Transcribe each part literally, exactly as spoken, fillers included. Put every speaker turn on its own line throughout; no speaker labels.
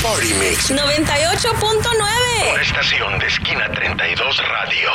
Party Mix
noventa y ocho punto nueve.
Por estación de Esquina treinta y dos Radio.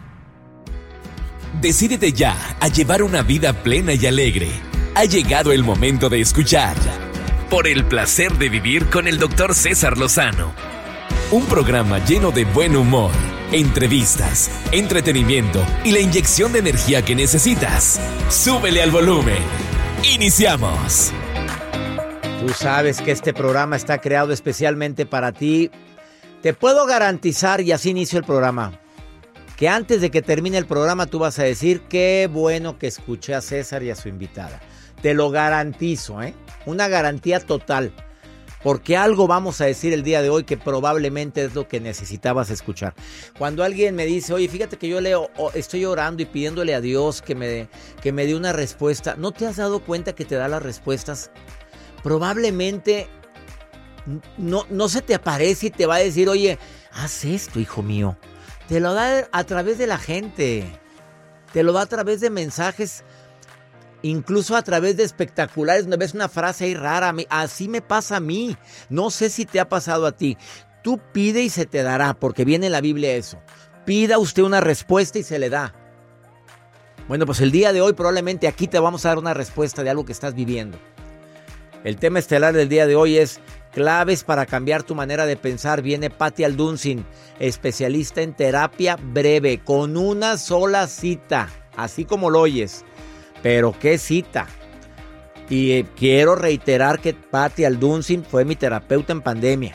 Decídete ya a llevar una vida plena y alegre. Ha llegado el momento de escuchar Por el placer de vivir con el doctor César Lozano. Un programa lleno de buen humor, entrevistas, entretenimiento y la inyección de energía que necesitas. Súbele al volumen. ¡Iniciamos!
Tú sabes que este programa está creado especialmente para ti. Te puedo garantizar, y así inicio el programa, que antes de que termine el programa tú vas a decir qué bueno que escuché a César y a su invitada. Te lo garantizo, ¿eh? Una garantía total. Porque algo vamos a decir el día de hoy que probablemente es lo que necesitabas escuchar. Cuando alguien me dice, oye, fíjate que yo leo, estoy orando y pidiéndole a Dios que me, que me dé una respuesta. ¿No te has dado cuenta que te da las respuestas? Probablemente no, no se te aparece y te va a decir, oye, haz esto, hijo mío. Te lo da a través de la gente. Te lo da a través de mensajes. Incluso a través de espectaculares, donde ves una frase ahí rara. Así me pasa a mí. No sé si te ha pasado a ti. Tú pide y se te dará, porque viene en la Biblia eso. Pida usted una respuesta y se le da. Bueno, pues el día de hoy probablemente aquí te vamos a dar una respuesta de algo que estás viviendo. El tema estelar del día de hoy es claves para cambiar tu manera de pensar. Viene Patti Alduncin, especialista en terapia breve, con una sola cita, así como lo oyes. Pero qué cita. Y eh, quiero reiterar que Patti Alduncin fue mi terapeuta en pandemia.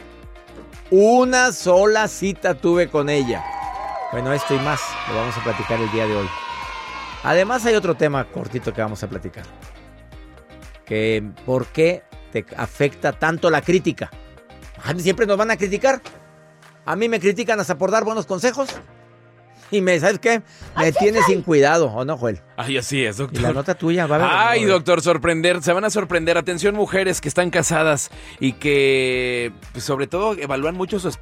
Una sola cita tuve con ella. Bueno, esto y más lo vamos a platicar el día de hoy. Además hay otro tema cortito que vamos a platicar. Que ¿por qué te afecta tanto la crítica? Siempre nos van a criticar. A mí me critican hasta por dar buenos consejos. Y me, ¿sabes qué? Me tiene sin cuidado, ¿o no, Joel?
Ay, así es, doctor.
Y la nota tuya va a ver.
Ay, doctor, sorprender, se van a sorprender. Atención, mujeres que están casadas y que, pues, sobre todo, evalúan mucho su